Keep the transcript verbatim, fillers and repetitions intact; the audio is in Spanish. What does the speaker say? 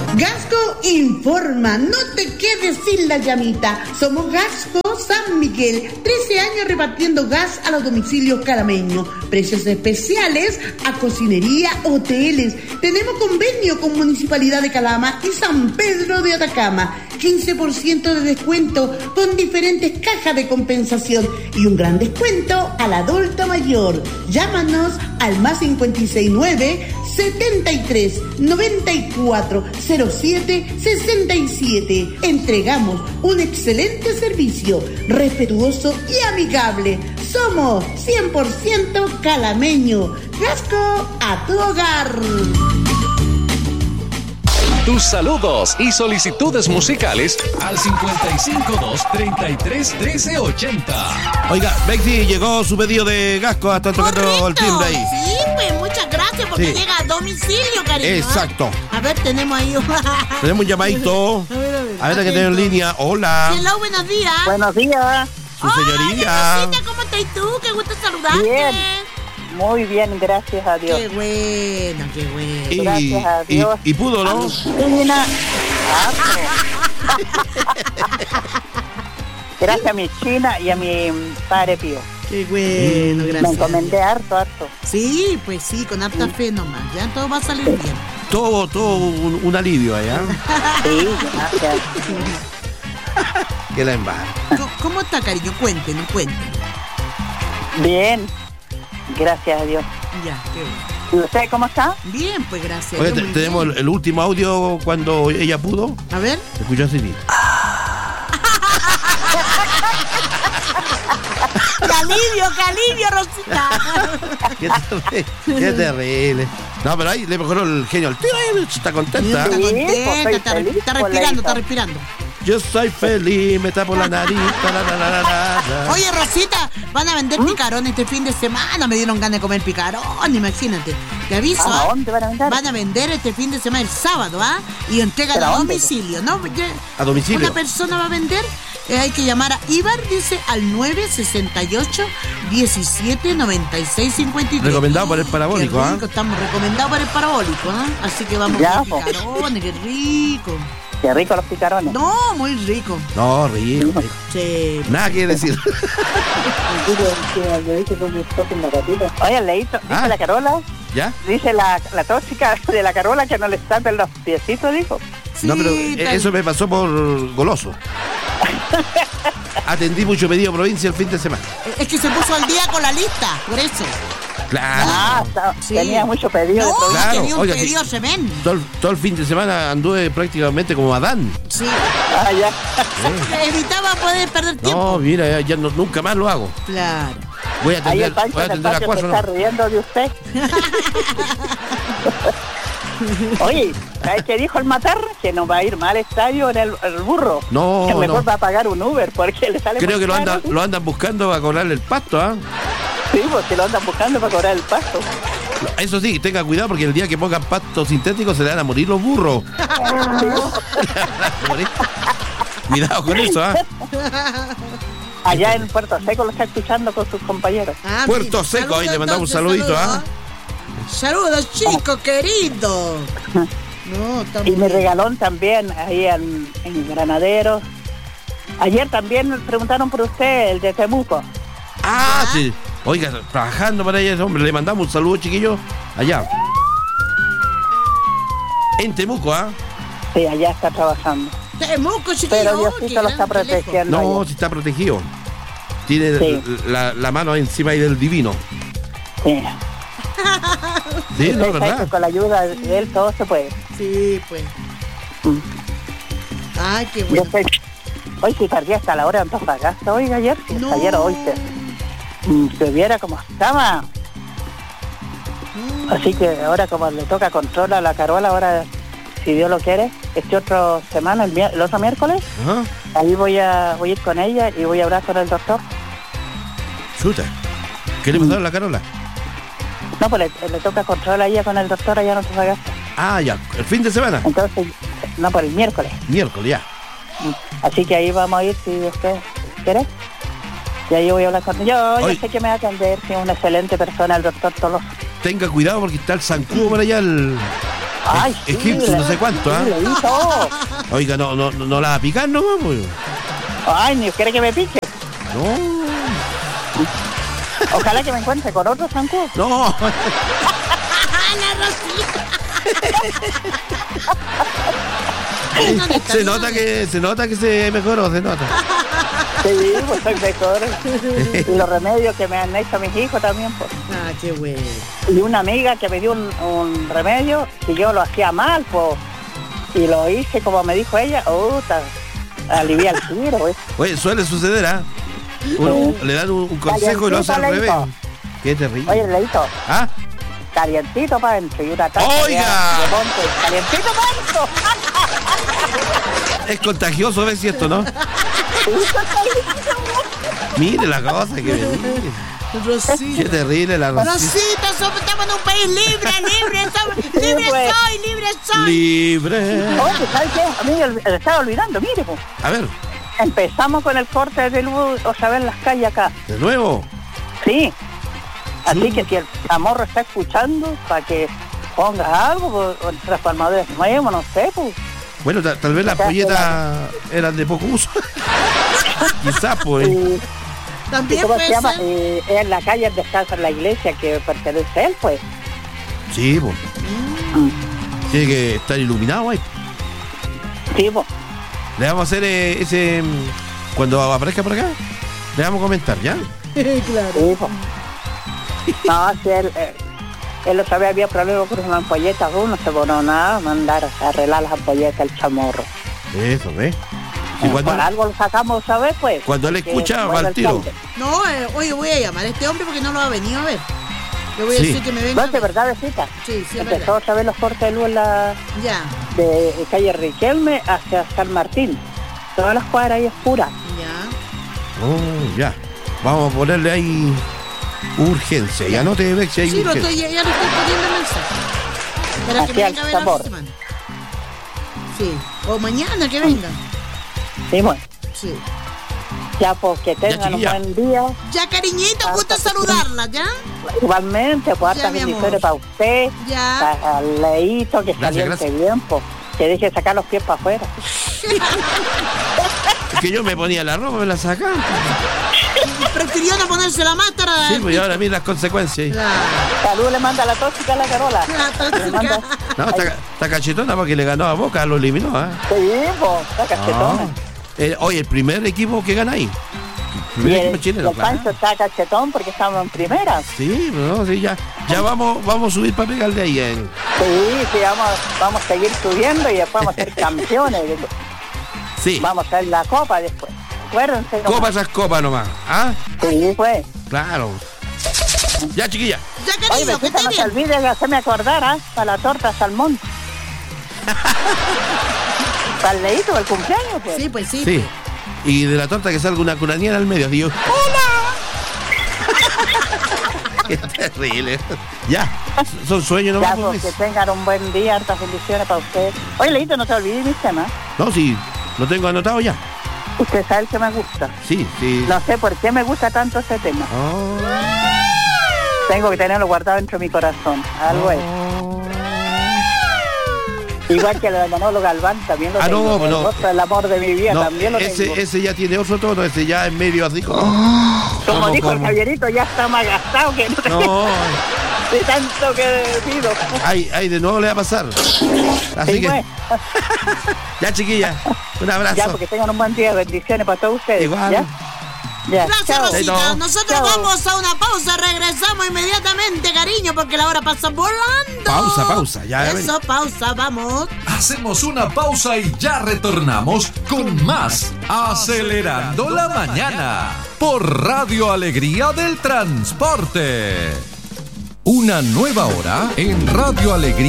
Gasco informa, no te quedes sin la llamita. Somos Gasco San Miguel, trece años repartiendo gas a los domicilios calameños. Precios especiales a cocinería, hoteles. Tenemos convenio con Municipalidad de Calama y San Pedro de Atacama. quince por ciento de descuento con diferentes cajas de compensación y un gran descuento al adulto mayor. Llámanos al más cincuenta y seis nueve, setenta y tres, noventa y cuatro, cero siete, sesenta y siete. Entregamos un excelente servicio, respetuoso y amigable. Somos cien por ciento calameño. Gasco a tu hogar. Tus saludos y solicitudes musicales al cincuenta y cinco dos, treinta y tres, trece, ochenta. Oiga, Bexy, llegó su pedido de Gasco, hasta tocando Correcto. el timbre ahí. Sí, pues muchas gracias porque Sí. llega a domicilio, cariño. Exacto. A ver, tenemos ahí. Tenemos un llamadito. A ver, a ver. A ver, que tengo en línea. Hola. Hello, buenos días. Buenos días. Su señoría. Hola, Rosita, ¿cómo estás tú? Qué gusto saludarte. Bien. Muy bien, gracias a Dios. Qué bueno, qué bueno. Y, Gracias a y, Dios. y pudo, ¿no? China. Gracias a mi China y a mi padre Pío. Qué bueno, Me gracias. encomendé harto, harto. Sí, pues sí, con harta fe nomás. Ya todo va a salir bien. Todo, todo un, un alivio allá. Sí, gracias. Que la embarra. ¿Cómo- ¿Cómo está, cariño? Cuéntenos, cuéntenos. Bien, gracias a Dios. Ya, qué bueno. ¿Y usted cómo está? Bien, pues gracias. Oye, Yo te- muy tenemos bien. el, el último audio cuando ella pudo. A ver. ¿Se escuchó así? ¡Qué alivio, qué alivio, Rosita! Qué terrible. Qué terrible. No, pero ahí le mejoró el genio al tío. eh, Está contenta. Está Sí, contenta, pues, estoy está, feliz está por la respirando, hija. está respirando. Yo soy feliz, me tapo la nariz. tarararara. Oye, Rosita, van a vender picarón este fin de semana. Me dieron ganas de comer picarón, imagínate. Te aviso, ¿A ¿ah? dónde van a vender? Van a vender este fin de semana, el sábado, ¿ah? Y entregan ¿Pero a a dónde? domicilio, ¿no? Ya- A domicilio. Una persona va a vender, eh, hay que llamar a Ibar, dice, al nueve sesenta y ocho, diecisiete, noventa y seis, cincuenta y tres. Recomendado por el parabólico, Qué ¿ah? rico, estamos recomendados por el parabólico, ¿ah? Así que vamos Ya, a po. comer picarones, qué rico. Qué rico los picarones. No, muy rico. No, rico, rico. Sí. Nada que decir. Oye, leíto, dice Ah. la Carola, ¿Ya? dice la, la tóxica de la Carola que no le tapen los piecitos, dijo. No, pero Sí, eh, tal- eso me pasó por goloso. Atendí mucho pedido provincia el fin de semana. Es que se puso al día con la lista, por eso. Claro. Ah, está- Sí. tenía mucho pedido de No, producto. Claro, tenía un oiga, sí. pedido tremendo. Todo, el- todo el fin de semana anduve prácticamente como Adán. Sí. Ah, ya. Evitaba poder perder No, tiempo. mira, ya, ya no- nunca más lo hago. Claro. Voy a Ahí atender, el Pancho voy a del atender a patio se cuatro. está ¿no? riendo de usted. Oye, ¿sabes qué dijo el Matar? Que nos va a ir mal estadio en el, el burro. No, Que mejor no. va a pagar un Uber porque le sale Creo muy que lo, caro. anda, lo andan buscando para cobrarle el pasto, ¿ah? Sí, porque lo andan buscando para cobrar el pasto. Eso sí, tenga cuidado porque el día que pongan pasto sintético se le van a morir los burros. Cuidado con eso, ¿ah? Allá en Puerto Seco lo está escuchando con sus compañeros. Ah, Puerto mira, Seco, ahí le saludos, mandamos un entonces, saludito, saludos. Saludos, chicos queridos. No, estamos Y mi bien. regalón también, ahí en, en Granaderos. Ayer también me preguntaron por usted, el de Temuco. Ah, sí. Oiga, trabajando para ella, hombre, le mandamos un saludo, chiquillos, allá. En Temuco, ¿ah? Sí, allá está trabajando. Temuco, chiquillo. Pero qué Diosito lo está grande, lejos. protegiendo. No, allá. si está protegido. Tiene Sí. la, la mano encima ahí del divino. Sí. Sí, no, Usted sabe que ¿verdad? con la ayuda de él todo se puede. Sí, pues. Mm. Ay, qué Yo bueno. sé. Hoy sí tardía hasta la hora de Antofagasta, oiga, ayer. Si No. ayer o hoy se, mm, se viera como estaba. Mm. Así que ahora como le toca control a la Carola, ahora, si Dios lo quiere, este otro semana, el, mier- el otro miércoles, Ajá. ahí voy a voy a ir con ella y voy a hablar con el doctor. Chuta. ¿Qué le pasó a la Carola? No, pues le, le toca control a ella con el doctor allá en Antofagasta. Ah, ya. El fin de semana. Entonces, no, por el miércoles. Miércoles, ya. Así que ahí vamos a ir si usted quiere. Y ahí voy a hablar con yo. Yo Oye. sé que me va a atender, que es una excelente persona el doctor Tolosa. Tenga cuidado porque está el zancudo por allá. El... Ay, sí, Egipcio, no sé cuánto, ¿ah? sí, le hizo. Oiga, no, no, no la va a picar, no vamos. Ay, ni quiere que me pique. No. Ojalá que me encuentre con otro zancudo. No. La Rosita. se nota que se nota que se mejoró, se nota. Sí, pues soy mejor. Y los remedios que me han hecho mis hijos también, pues. Ah, qué bueno. Y una amiga que me dio un, un remedio que yo lo hacía mal, pues. Y lo hice como me dijo ella, oh, alivia el tiro, pues. Oye, suele suceder, ¿ah? ¿eh? Un, le dan un, un consejo y lo hace al revés. Qué terrible. Oye, Leito. ¿Ah? Calientito para adentro y una taza ¡Oiga! de monte. Calientito para adentro. Es contagioso, ¿ves cierto, no? Mire la cosa que me dice. Rosita. Qué terrible la Rosita. Rosita, somos, estamos en un país libre, libre, somos, libre pues. soy, libre soy. Libre. Oye, ¿sabes qué? A mí el- el estaba olvidando, mire, pues. A ver, Empezamos con el corte de luz, o sea, en las calles acá. de nuevo. Sí. Así Sí. que si el amorro está escuchando, para que ponga algo, pues, o transformadores nuevos, no sé, pues. Bueno, ta- tal vez las polletas eran de poco uso. Quizás, pues. Y, ¿y También ¿Cómo puede se llama? ser. Eh, es en la calle donde está la iglesia que pertenece a él, pues. Sí, pues. Mm. Tiene que estar iluminado ahí. Sí, pues. Le vamos a hacer eh, ese. mm, Cuando aparezca por acá, le vamos a comentar, ¿ya? Claro. Sí, pues. No, si él, eh, él lo sabía, había problemas con unas ampolletas, uno se ponó nada, mandar a arreglar las ampolletas al chamorro. Eso, ¿ves? Y Eh, cuando, Por algo lo sacamos, ¿sabes? Pues. cuando él porque escucha, no va era al tiro. frente. No, eh, oye, voy a llamar a este hombre porque no lo ha venido a ver. Le voy a Sí. decir que me venga. No, es de verdad, besita. Sí, sí, es Empezó verdad. otra vez los cortes de luz en la Ya, de calle Riquelme hacia San Martín. Todas las cuadras ahí oscuras. ya. Oh, ya. Vamos a ponerle ahí urgencia. Ya no te ves si hay Sí, lo urgencia. estoy, ya, ya le estoy poniendo el mensaje. Para que Hacia me venga a ver el la sabor. semana. Sí. O mañana que venga. Sí, bueno. Sí. Ya, pues que tengan un chiquilla. buen día. Ya, cariñito, gusto saludarla, ¿ya? Igualmente, pues Ya, hartas mi amor. bendiciones para usted, Ya. para Leito, que Gracias, caliente gracias. bien, pues. Que deje de sacar los pies para afuera. Es que yo me ponía la ropa, me la sacaba. Prefirió no ponerse la máscara. Sí, pues y ahora mira las consecuencias. La, Salud le manda la tóxica a la Carola. la Le manda... tóxica. No, está, está cachetona porque le ganó a Boca, lo eliminó, ¿ah? Sí, pues, está cachetona. Eh, oye, el primer equipo que gana ahí. El Y primer el, equipo chileno, el claro. Pancho está cachetón porque estamos en primera. Sí, no, sí, ya, ya vamos, vamos a subir para pegarle ahí. Eh. Sí, sí, vamos, vamos a seguir subiendo y después vamos a ser campeones. Sí, Vamos a hacer la copa después. Acuérdense. nomás. copa esas copas nomás. ¿Ah? Sí, pues. Claro. Ya, chiquilla. Ya, Oye, cariño, que besita, esté no se bien. olvide de hacerme acordar, ¿ah? Para la torta salmón. Para el Leito, el cumpleaños, pues. Sí, pues sí. Sí. Y de la torta que salga una curaniera al medio, digo. ¡Hola! Qué terrible. Ya, son sueños Ya, nomás. pues, pues. que tengan un buen día, hartas bendiciones para ustedes. Oye, Leito, no te olvides mis temas. No, sí, lo tengo anotado ya. Usted sabe el que me gusta. Sí, sí. No sé por qué me gusta tanto ese tema. Oh, Tengo que tenerlo guardado dentro de mi corazón. Algo es. Igual que el de Manolo Galván, también lo Ah, tengo. no, el no. rostro del amor de mi vida, no, también lo tengo. ese, ese ya tiene otro tono, ese ya es medio así como. Como ¿Cómo, dijo el cómo? Javierito, ya está más gastado que no, No, de tanto que pido. ay, ay, de nuevo le va a pasar. Así Sí, que, pues. ya chiquilla, un abrazo. Ya, porque tengan un buen día, bendiciones para todos ustedes. Igual. ¿Ya? Ya. Gracias, Chao. Rosita. Chaito. Nosotros Chao. vamos a una pausa, regresamos inmediatamente, cariño, porque la hora pasa volando. Pausa, pausa, ya, Eso, pausa, vamos. Hacemos una pausa y ya retornamos con más Acelerando la Mañana por Radio Alegría del Transporte. Una nueva hora en Radio Alegría.